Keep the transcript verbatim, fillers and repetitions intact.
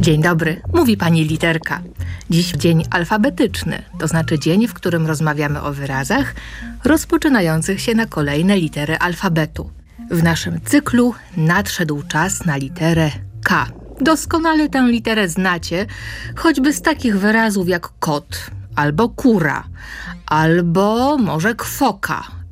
Dzień dobry, mówi pani literka. Dziś dzień alfabetyczny, to znaczy dzień, w którym rozmawiamy o wyrazach rozpoczynających się na kolejne litery alfabetu. W naszym cyklu nadszedł czas na literę K. Doskonale tę literę znacie, choćby z takich wyrazów jak kot, albo kura, albo może kwoka,